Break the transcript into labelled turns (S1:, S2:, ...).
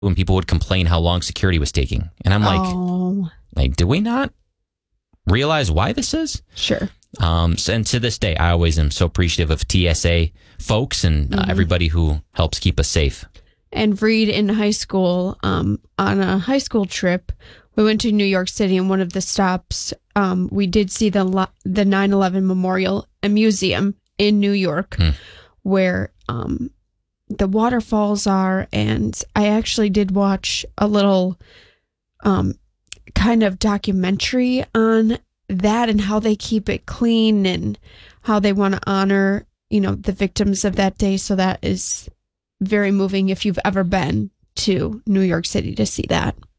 S1: when people would complain how long security was taking. And I'm like, do we not realize why this is?
S2: Sure.
S1: And to this day, I always am so appreciative of TSA folks and everybody who helps keep us safe.
S2: And Reed, in high school, on a high school trip, we went to New York City, and one of the stops, we did see the 9/11 Memorial Museum in New York, where the waterfalls are. And I actually did watch a little kind of documentary on that and how they keep it clean and how they want to honor, the victims of that day. So that is very moving if you've ever been to New York City to see that.